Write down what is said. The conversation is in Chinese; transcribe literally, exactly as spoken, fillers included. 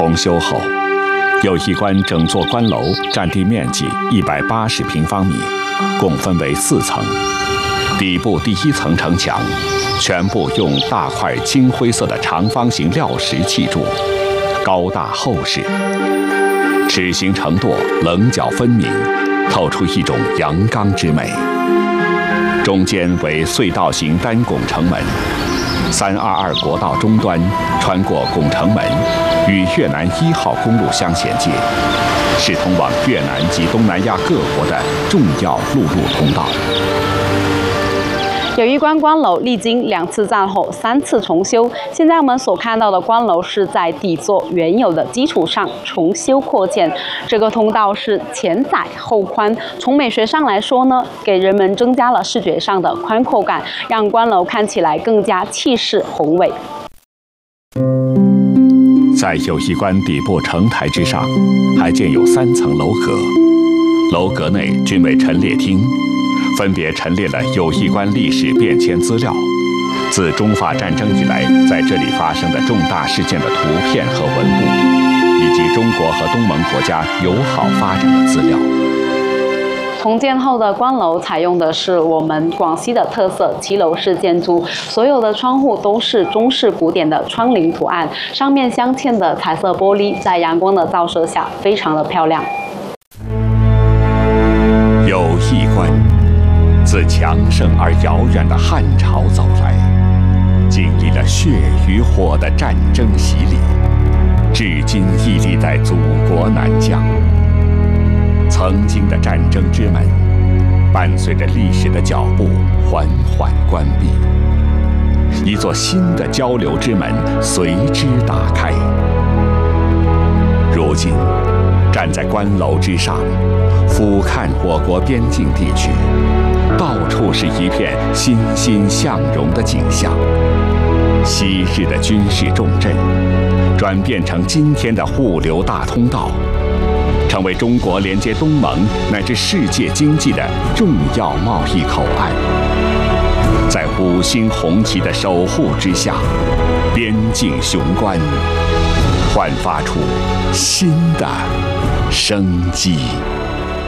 重修后，友谊关整座关楼占地面积一百八十平方米，共分为四层。底部第一层城墙全部用大块青灰色的长方形料石砌筑，高大厚实，齿形承垛棱角分明，透出一种阳刚之美。中间为隧道型单拱城门，三二二国道终端穿过拱城门，与越南一号公路相衔接，是通往越南及东南亚各国的重要陆路通道。 友谊关关楼历经两次战后三次重修，现在我们所看到的关楼是在底座原有的基础上重修扩建。这个通道是前窄后宽，从美学上来说呢，给人们增加了视觉上的宽阔感，让关楼看起来更加气势宏伟。 在友谊关底部城台之上，还建有三层楼阁，楼阁内均为陈列厅，分别陈列了友谊关历史变迁资料，自中法战争以来在这里发生的重大事件的图片和文物，以及中国和东盟国家友好发展的资料。 重建后的关楼采用的是我们广西的特色骑楼式建筑，所有的窗户都是中式古典的窗棂图案，上面镶嵌的彩色玻璃在阳光的照射下非常的漂亮。 友谊关自强盛而遥远的汉朝走来，经历了血与火的战争洗礼，至今屹立在祖国南疆。曾经的战争之门，伴随着历史的脚步缓缓关闭，一座新的交流之门随之打开。如今，站在关楼之上，俯瞰我国边境地区，到处是一片欣欣向荣的景象。昔日的军事重镇，转变成今天的物流大通道，成为中国连接东盟乃至世界经济的重要贸易口岸。在五星红旗的守护之下，边境雄关焕发出新的生机。